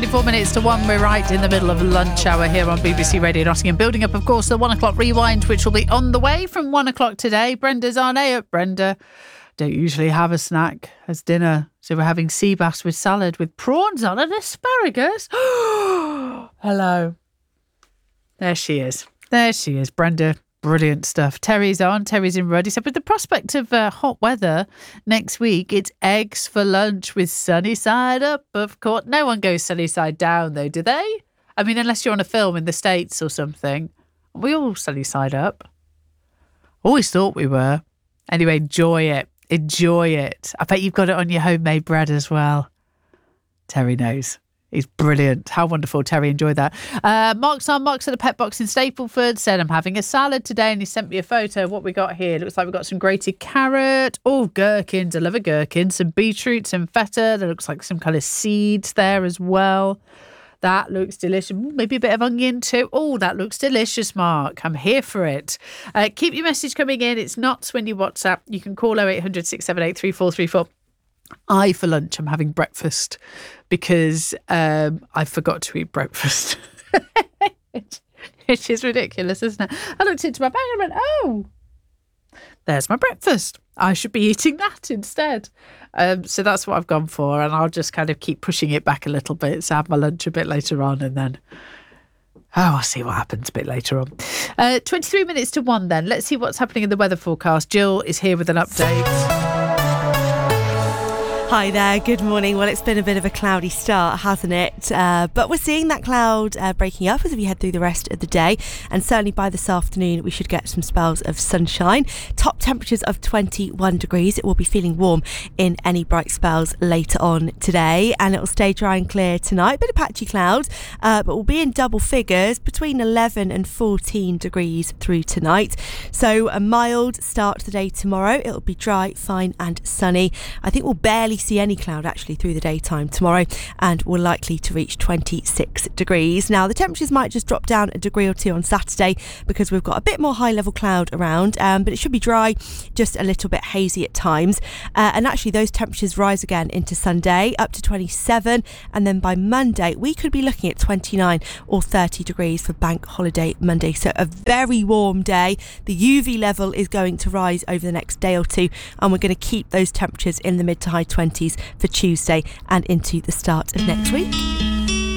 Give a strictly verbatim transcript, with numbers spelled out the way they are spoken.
twenty-four minutes to one. We're right in the middle of lunch hour here on B B C Radio Nottingham. Building up, of course, the one o'clock rewind, which will be on the way from one o'clock today. Brenda's on air. Brenda, don't usually have a snack as dinner. So we're having sea bass with salad with prawns on and asparagus. Hello. There she is. There she is. Brenda. Brilliant stuff. Terry's on. Terry's in Ruddy. So with the prospect of uh, hot weather next week, it's eggs for lunch with sunny side up, of course. No one goes sunny side down, though, do they? I mean, unless you're on a film in the States or something. We all sunny side up. Always thought we were. Anyway, enjoy it. Enjoy it. I bet you've got it on your homemade bread as well. Terry knows. He's brilliant. How wonderful. Terry, enjoy that. Uh, Mark's on. Mark's at the Pet Box in Stapleford. Said, I'm having a salad today. And he sent me a photo of what we got here. Looks like we've got some grated carrot. Oh, gherkins. I love a gherkin. Some beetroot, some feta. There looks like some kind of seeds there as well. That looks delicious. Maybe a bit of onion too. Oh, that looks delicious, Mark. I'm here for it. Uh, keep your message coming in. It's not when you WhatsApp. You can call oh eight hundred, six seven eight, three four three four. I, for lunch, I'm having breakfast because um, I forgot to eat breakfast. Which is ridiculous, isn't it? I looked into my bag and went, oh, there's my breakfast. I should be eating that instead. Um, so that's what I've gone for. And I'll just kind of keep pushing it back a little bit. So have my lunch a bit later on and then... Oh, I'll see what happens a bit later on. Uh, twenty-three minutes to one then. Let's see what's happening in the weather forecast. Jill is here with an update. Hi there, good morning. Well, it's been a bit of a cloudy start, hasn't it? Uh, but we're seeing that cloud uh, breaking up as we head through the rest of the day. And certainly by this afternoon, we should get some spells of sunshine. Top temperatures of twenty-one degrees. It will be feeling warm in any bright spells later on today. And it will stay dry and clear tonight. Bit of patchy clouds, uh, but we'll be in double figures between eleven and fourteen degrees through tonight. So a mild start to the day tomorrow. It'll be dry, fine and sunny. I think we'll barely see any cloud actually through the daytime tomorrow, and we're likely to reach twenty-six degrees. Now the temperatures might just drop down a degree or two on Saturday because we've got a bit more high level cloud around, um, but it should be dry, just a little bit hazy at times, uh, and actually those temperatures rise again into Sunday up to twenty-seven, and then by Monday we could be looking at twenty-nine or thirty degrees for Bank Holiday Monday. So a very warm day. The U V level is going to rise over the next day or two, and we're going to keep those temperatures in the mid to high twenties for Tuesday and into the start of next week.